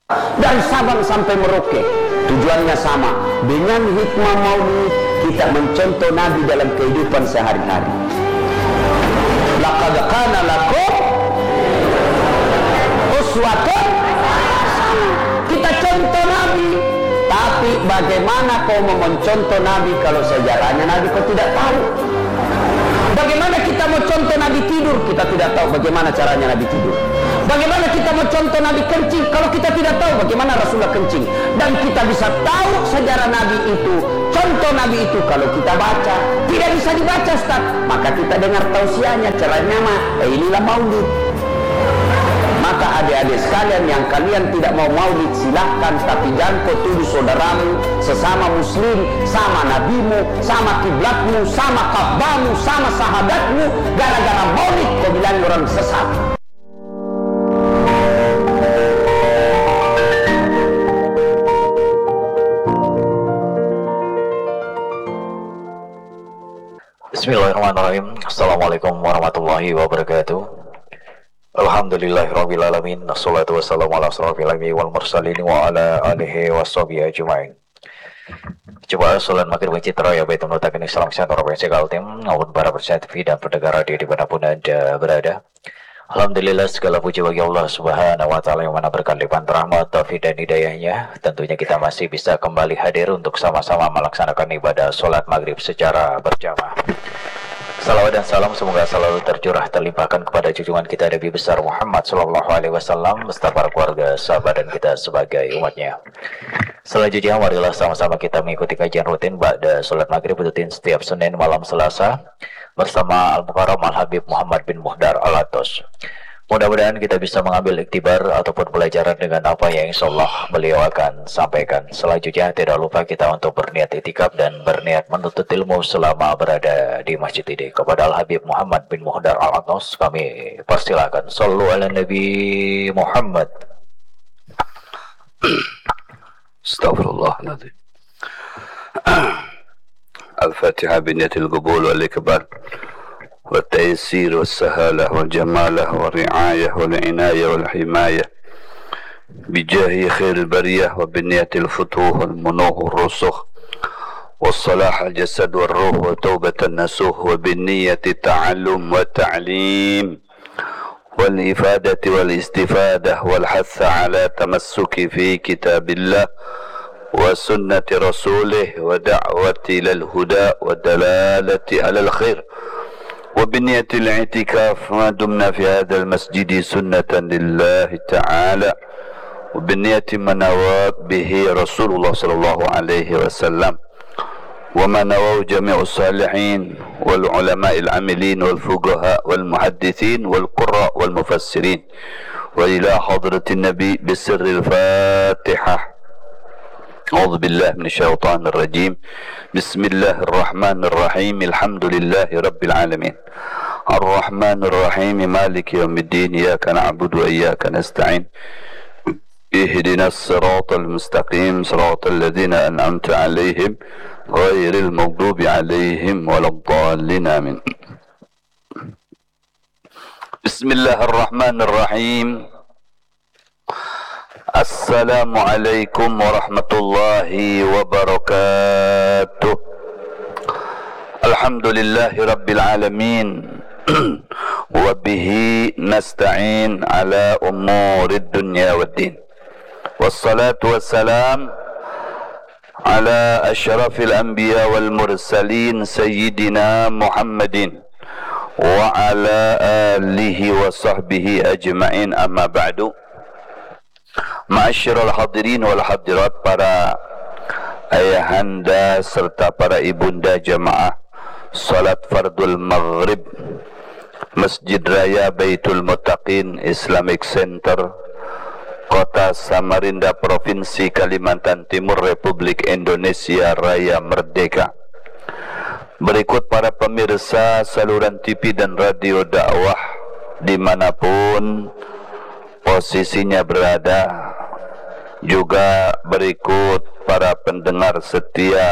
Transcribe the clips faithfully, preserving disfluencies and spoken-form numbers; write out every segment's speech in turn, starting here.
dan Sabang sampai Merauke. Tujuannya sama, dengan hikmah maulid kita mencontoh Nabi dalam kehidupan sehari-hari. Laqad kana lakum uswatun, kita contoh Nabi. Tapi bagaimana kau mau mencontoh Nabi kalau sejarahnya Nabi kau tidak tahu? Bagaimana kita mau contoh Nabi tidur, kita tidak tahu bagaimana caranya Nabi tidur. Bagaimana kita mau contoh Nabi kencing kalau kita tidak tahu bagaimana Rasulullah kencing. Dan kita bisa tahu sejarah Nabi itu, contoh Nabi itu kalau kita baca. Tidak bisa dibaca, Ustaz, maka kita dengar tausiahnya, caranya mah eh, inilah maulid. Maka adik-adik sekalian yang kalian tidak mau maulid silahkan, tapi jangan kau tuduh saudaramu sesama muslim, sama nabimu, sama kiblatmu, sama kabamu, sama sahabatmu, gara-gara maulid kau bilang orang sesat. Bismillahirrahmanirrahim. Assalamualaikum warahmatullahi wabarakatuh. Alhamdulillahirrabbilalamin. Assalatu wassalamu ala asrafil anbiya'i wal mursalin wa ala alihi washabihi ajma'in. Coba salat maghrib citra ya baitul mutakin Islam Center Pensikal Tim maupun para peserta T V dan pendengar radio dimanapun Anda berada. Alhamdulillah, segala puji bagi Allah Subhanahu wa taala yang mana berkat limpahan rahmat, taufik dan hidayahnya. Tentunya kita masih bisa kembali hadir untuk sama-sama melaksanakan ibadah salat maghrib secara berjamaah. Salawat dan salam semoga selalu tercurah terlimpahkan kepada junjungan kita Nabi besar Muhammad Sallallahu Alaihi Wasallam beserta para keluarga, sahabat dan kita sebagai umatnya. Selanjutnya marilah sama-sama kita mengikuti kajian rutin ba'da salat maghrib rutin setiap Senin malam Selasa bersama Al-Mukarram Al-Habib Muhammad bin Muhdar Al-Atos. Mudah-mudahan kita bisa mengambil iktibar ataupun pelajaran dengan apa yang insyaallah beliau akan sampaikan. Selanjutnya tidak lupa kita untuk berniat itikaf dan berniat menuntut ilmu selama berada di masjid ini. Kepada Al-Habib Muhammad bin Muhdar Al-Atos kami persilakan. Sallu ala Nabi Muhammad. Astaghfirullahaladzim. Al-Fatihah biniyatil qubul wal ikbar والتيسير والسهالة والجمالة والرعاية والعناية والحماية بجاه خير البرية وبنية الفتوح والمنوح والرسخ والصلاح الجسد والروح وتوبة النسوح وبنية التعلم والتعليم والإفادة والاستفادة والحث على تمسك في كتاب الله وسنة رسوله ودعوة إلى الهدى والدلالة على الخير وبنية الاعتكاف ما دمنا في هذا المسجد سنة لله تعالى وبنية ما نوى به رسول الله صلى الله عليه وسلم وما نواه جميع الصالحين والعلماء العاملين والفقهاء والمحدثين والقراء والمفسرين وإلى حضرة النبي بسر الفاتحة. أعوذ بالله من الشيطان الرجيم. بسم الله الرحمن الرحيم. الحمد لله رب العالمين الرحمن الرحيم مالك يوم الدين إياك نعبد وإياك نستعين اهدنا الصراط المستقيم صراط الذين أنعمت عليهم غير المغضوب عليهم ولا الضالين آمين. بسم الله الرحمن الرحيم. Assalamualaikum warahmatullahi wabarakatuh. Alhamdulillahi rabbil alamin. Wabihi nasta'in ala umurid dunya waddin. Wassalatu wassalam ala ashrafil anbiya wal mursalin sayyidina Muhammadin wa ala alihi wa sahbihi ajma'in, amma ba'du. Ma'asyiral hadirin wal hadirat, para ayahanda serta para ibunda jamaah salat fardul maghrib Masjid Raya Baitul Muttaqin Islamic Center, Kota Samarinda, Provinsi Kalimantan Timur, Republik Indonesia Raya Merdeka. Berikut para pemirsa saluran T V dan radio dakwah dimanapun posisinya berada, juga berikut para pendengar setia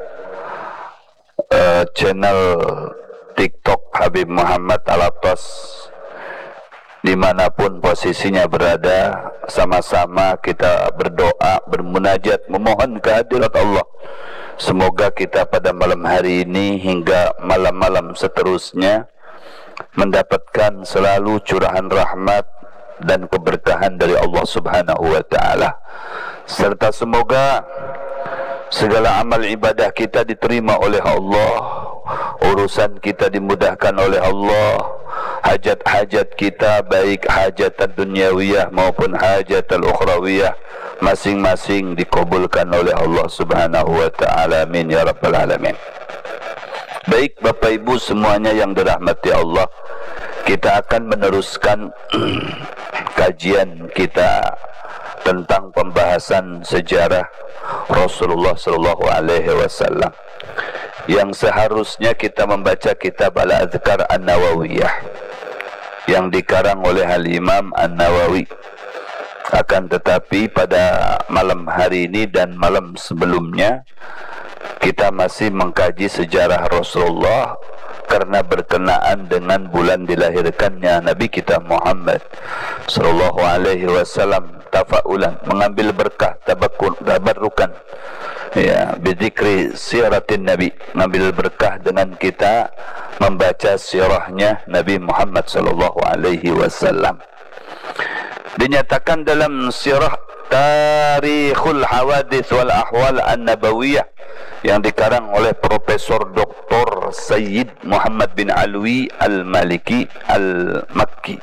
uh, channel TikTok Habib Muhammad Al-Atos dimanapun posisinya berada, sama-sama kita berdoa, bermunajat, memohon kehadirat Allah. Semoga kita pada malam hari ini hingga malam-malam seterusnya mendapatkan selalu curahan rahmat dan keberkahan dari Allah Subhanahu wa taala, serta semoga segala amal ibadah kita diterima oleh Allah, urusan kita dimudahkan oleh Allah, hajat-hajat kita baik hajat dunyawiyah maupun hajat ukhrawiyah masing-masing dikabulkan oleh Allah Subhanahu wa taala. Amin ya rabbal alamin. Baik Bapak Ibu semuanya yang dirahmati Allah, kita akan meneruskan kajian kita tentang pembahasan sejarah Rasulullah sallallahu alaihi wasallam, yang seharusnya kita membaca kitab Al-Adhkar An-Nawawiyah yang dikarang oleh Al-Imam An-Nawawi. Akan tetapi pada malam hari ini dan malam sebelumnya kita masih mengkaji sejarah Rasulullah karena berkenaan dengan bulan dilahirkannya Nabi kita Muhammad sallallahu alaihi wasallam, tafaulan, mengambil berkah, tabakun, tabarrukan, ya, bidzikri siratin Nabi, mengambil berkah dengan kita membaca sirahnya Nabi Muhammad sallallahu alaihi wasallam. Dinyatakan dalam sirah Tarikhul Hawadits wal Ahwal An-Nabawiyah yang dikarang oleh Profesor Doktor Sayyid Muhammad bin Alwi Al-Maliki Al-Makki.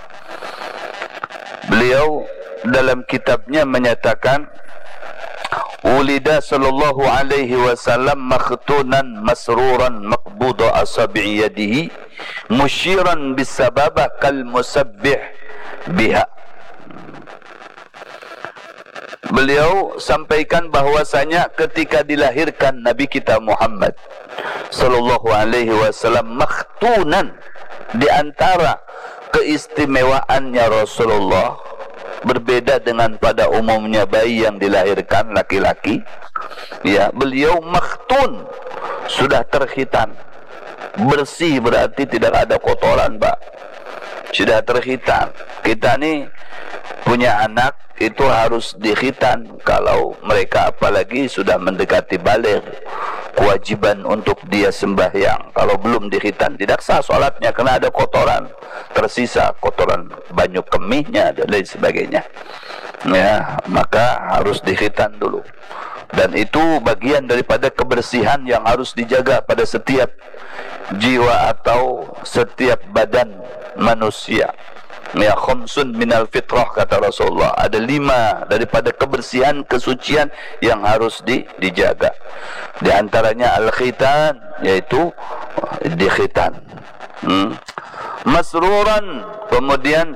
Beliau dalam kitabnya menyatakan, ulida sallallahu alaihi wasallam makhtunan masruran maqbuda asabi'i yadihi musyiran bisababah kal musabbih biha. Beliau sampaikan bahwasanya ketika dilahirkan Nabi kita Muhammad sallallahu alaihi wasallam makhtunan, di antara keistimewaannya Rasulullah berbeda dengan pada umumnya bayi yang dilahirkan laki-laki, ya, beliau makhtun, sudah terkhitan, bersih, berarti tidak ada kotoran, Pak, sudah terkhitan. Kita nih punya anak itu harus dikhitan kalau mereka apalagi sudah mendekati baligh, kewajiban untuk dia sembahyang. Kalau belum dikhitan tidak sah sholatnya karena ada kotoran tersisa, kotoran banyu kemihnya dan lain sebagainya, ya, maka harus dikhitan dulu. Dan itu bagian daripada kebersihan yang harus dijaga pada setiap jiwa atau setiap badan manusia. Ya, khamsun minal fitrah, kata Rasulullah, ada lima daripada kebersihan, kesucian yang harus di, dijaga. Di antaranya al-khitan, yaitu dikhitan. hmm. Masruran, kemudian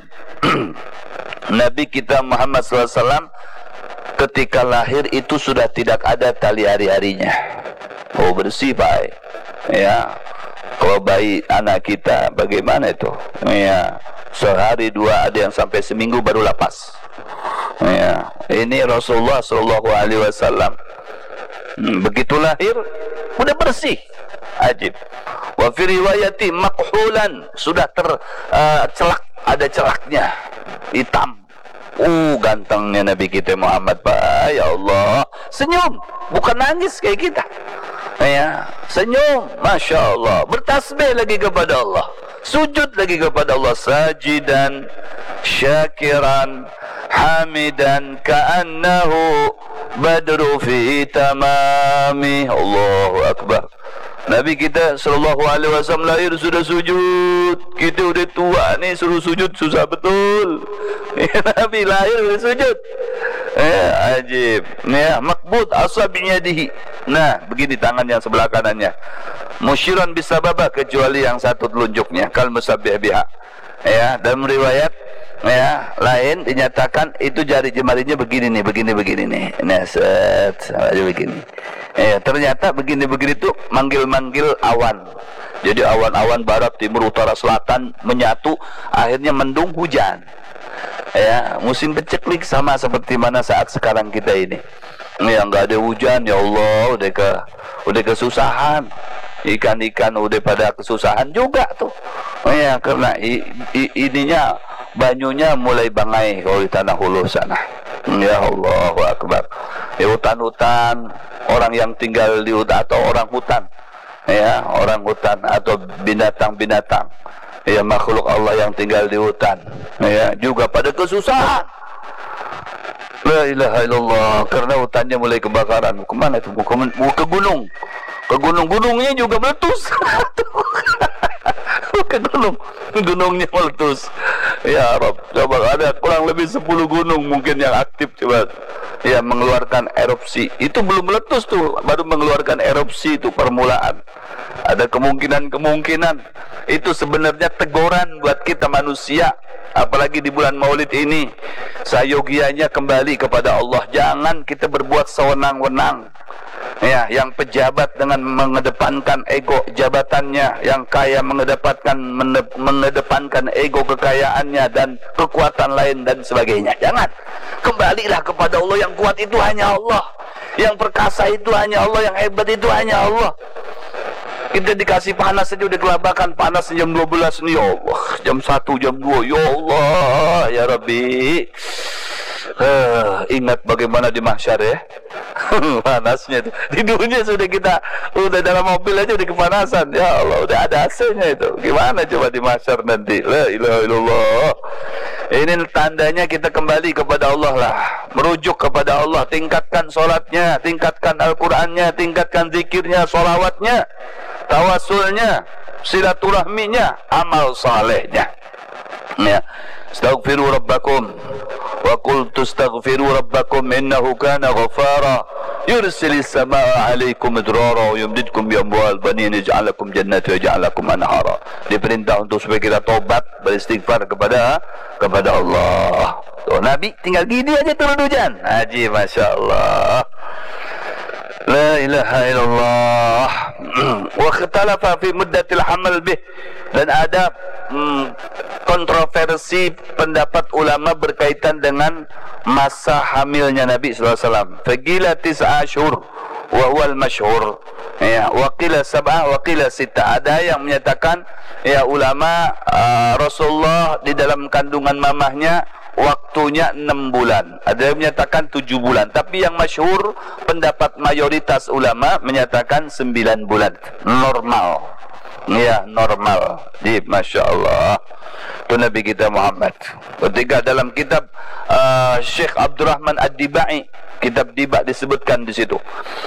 Nabi kita Muhammad sallallahu alaihi wasallam ketika lahir itu sudah tidak ada tali hari-harinya. Oh, bersih, Pak, ya. Kalau bayi anak kita bagaimana itu, ya, sehari dua, ada yang sampai seminggu baru lepas, ya. Ini Rasulullah sallallahu alaihi wasallam hmm, begitu lahir udah bersih, ajib. Wa fi riwayati makhulan, sudah tercelak, uh, ada celaknya, hitam. Uh, gantengnya Nabi kita Muhammad, Pak, ya Allah, senyum, bukan nangis kayak kita, ya, senyum, masya Allah, bertasbih lagi kepada Allah, sujud lagi kepada Allah, sajidan syakiran hamidan ka'annahu badru fi tamami. Allahu akbar. Nabi kita sallallahu alaihi wasallam lahir sudah sujud. Kita udah tua nih, suruh sujud susah betul. Nabi lahir sudah sujud. Eh, ajib. Ya, makbud asabinya dihi. Nah, begini tangan yang sebelah kanannya. Musyiran bisababah, kecuali yang satu telunjuknya, kal musabbih biha. Ya, dalam riwayat ya lain dinyatakan itu jari jemarinya begini nih, begini begini nih. Nah, set, begini. Eh, ternyata begini-begini itu manggil-manggil awan. Jadi awan-awan barat, timur, utara, selatan menyatu, akhirnya mendung hujan. Ya, musim peceklik sama seperti mana saat sekarang kita ini. Ya, nggak ada hujan, ya Allah, udah ke udah kesusahan. Ikan-ikan udah pada kesusahan juga tuh. Ya, karena i, i, ininya banyunya mulai bangai kalau di Tanah Hulu sana. Ya Allahu Akbar. Ya, hutan-hutan, orang yang tinggal di hutan atau orang hutan, ya, orang hutan atau binatang-binatang, ya, makhluk Allah yang tinggal di hutan, ya, juga pada kesusahan. La ilaha illallah, karena hutannya mulai kebakaran. Kemana itu? Mau ke gunung, ke gunung-gunungnya juga meletus. Ke gunung, gunungnya meletus. Ya Rob, coba ada kurang lebih sepuluh gunung mungkin yang aktif, coba, ya, mengeluarkan erupsi. Itu belum meletus tuh, baru mengeluarkan erupsi itu permulaan. Ada kemungkinan-kemungkinan. Itu sebenarnya teguran buat kita manusia, apalagi di bulan Maulid ini. Sayogianya kembali kepada Allah. Jangan kita berbuat sewenang-wenang. Ya, yang pejabat dengan mengedepankan ego jabatannya, yang kaya mengedepankan mengedepankan ego kekayaannya dan kekuatan lain dan sebagainya. Jangan. Kembalilah kepada Allah. Yang kuat itu hanya Allah, yang perkasa itu hanya Allah, yang hebat itu hanya Allah. Kita dikasih panas saja udah kelabakan, panas jam dua belas nih, ya Allah, jam satu, jam dua, ya Allah, ya Rabbi. Uh, ingat bagaimana di mahsyar, ya. Panasnya itu. Di dunia sudah kita udah dalam mobil aja udah kepanasan. Ya Allah, udah ada A C-nya itu. Gimana coba di mahsyar nanti? La ilaha illallah. Ini tandanya kita kembali kepada Allah lah, merujuk kepada Allah. Tingkatkan sholatnya, tingkatkan Al-Qur'annya, tingkatkan zikirnya, sholawatnya, tawasulnya, silaturahminya, amal salehnya. Ya. Astaghfiru rabbakum wa qultu astaghfiru rabbakum innahu kana ghafara yursilis samaa 'alaikum midrara wa yumdidkum bi amwal banin yaj'alakum jannati wa yaj'alakum anhara. Diperintah untuk supaya kita tobat, beristighfar kepada kepada Allah. Tuh, Nabi tinggal gini aja turun hujan. Haji, Masya Allah. La ilaha illallah. Wa ikhtalafa fi muddatil hamal bih. Dan ada hmm, kontroversi pendapat ulama berkaitan dengan masa hamilnya Nabi sallallahu alaihi wasallam. Faqila tis'a ashhur wa huwa al-mashhur. Ya, wa qila sab'ah wa qila sita. Ada yang menyatakan, ya, ulama uh, Rasulullah di dalam kandungan mamahnya waktunya enam bulan. Ada yang menyatakan tujuh bulan. Tapi yang masyhur, pendapat mayoritas ulama menyatakan sembilan bulan. Normal. Ya, normal. Di Masya Allah. Itu Nabi kita Muhammad. Ketika dalam kitab uh, Syekh Abdurrahman Ad-Dibai, kitab Diba, disebutkan di situ.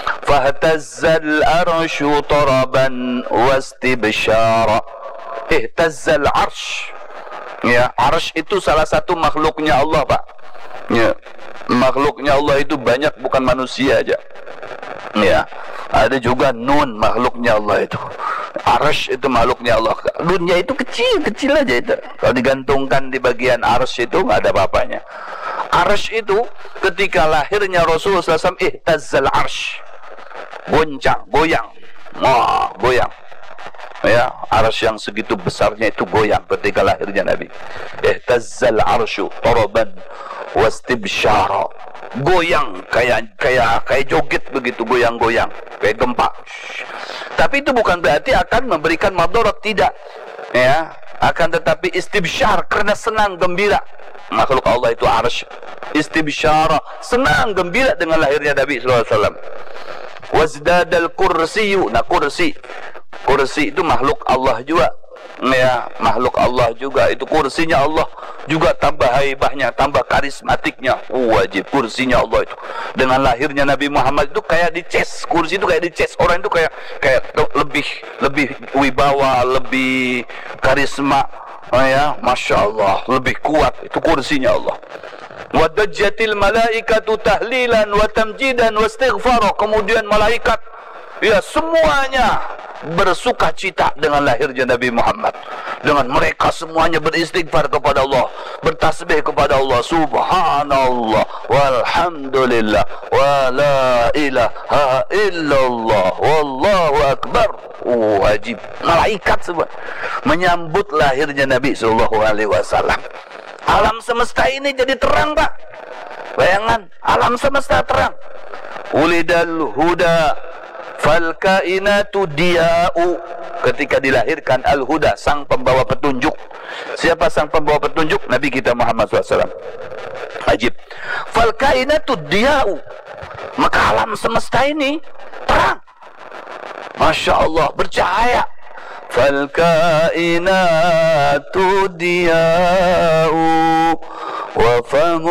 Fahtazzal arsyu taraban wastibsyara. Ihtazzal arsh. Ya, arsh itu salah satu makhluknya Allah, Pak. Ya, makhluknya Allah itu banyak, bukan manusia aja. Ya, ada juga nun, makhluknya Allah itu. Arsh itu makhluknya Allah. Nunnya itu kecil, kecil aja itu. Kalau digantungkan di bagian arsh itu nggak ada apa-apanya. Arsh itu ketika lahirnya Rasulullah sallallahu alaihi wasallam, ihtazzal arsh, goncang, goyang, wah, goyang. Ya, arsy yang segitu besarnya itu goyang ketika lahirnya Nabi. Ihtazzal arsyu taraban wastibsyara. Goyang kayak kayak kayak joget begitu, goyang-goyang, kayak gempa. Tapi itu bukan berarti akan memberikan madarat, tidak. Ya, akan tetapi istibsyar, karena senang gembira. Makhluk Allah itu arsy. Istibsyara, senang gembira dengan lahirnya Nabi sallallahu alaihi wasallam. Wazdadal kursiyu. Nah, kursi Kursi itu makhluk Allah juga. Ya, makhluk Allah juga. Itu kursinya Allah juga, tambah haibahnya, tambah karismatiknya. Oh, wajib kursinya Allah itu. Dengan lahirnya Nabi Muhammad itu kayak dices. Kursi itu kayak dices. Orang itu kayak kayak lebih lebih wibawa, lebih karisma. Oh, ya, Masya Allah, lebih kuat. Itu kursinya Allah. Wa dajjatil malaikatu tahlilan wa tamjidan wa istighfara. Kemudian malaikat, ya, semuanya bersuka cita dengan lahirnya Nabi Muhammad. Dengan mereka semuanya beristighfar kepada Allah, bertasbih kepada Allah. Subhanallah walhamdulillah wa la ilaha illallah wallahu akbar. Oh, wajib. Malaikat semua menyambut lahirnya Nabi sallallahu alaihi wasallam. Alam semesta ini jadi terang, Pak. Bayangan, alam semesta terang. Ulidal huda fal kainatu diya'u. ketika dilahirkan al-huda, sang pembawa petunjuk. Siapa sang pembawa petunjuk? Nabi kita Muhammad shallallahu alaihi wasallam. Ajib. Fal kainatud diya'u, maka alam semesta ini terang. Masya Allah, bercahaya. Fal kainatud diya'u wa famu